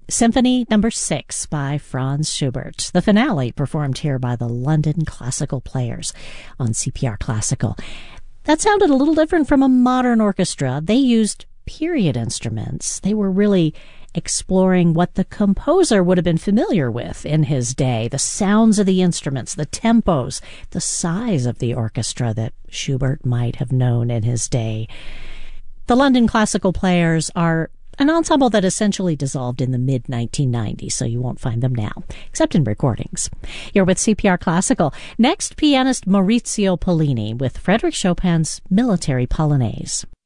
Symphony Number 6 by Franz Schubert. The finale performed here by the London Classical Players on CPR Classical. That sounded a little different from a modern orchestra. They used period instruments. They were really exploring what the composer would have been familiar with in his day, the sounds of the instruments, the tempos, the size of the orchestra that Schubert might have known in his day. The London Classical Players are an ensemble that essentially dissolved in the mid-1990s, so you won't find them now, except in recordings. You're with CPR Classical. Next, pianist Maurizio Pollini with Frédéric Chopin's Military Polonaise.